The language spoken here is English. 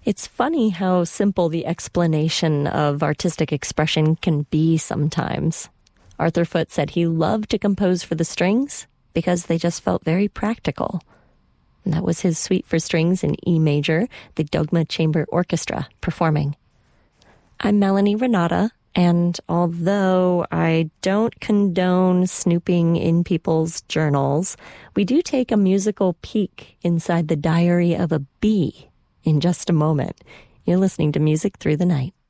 It's funny how simple the explanation of artistic expression can be sometimes. Arthur Foote said he loved to compose for the strings because they just felt very practical. And that was his suite for strings in E major, the Dogma Chamber Orchestra performing. I'm Melanie Renata, and although I don't condone snooping in people's journals, we do take a musical peek inside the diary of a bee in just a moment. You're listening to Music Through the Night.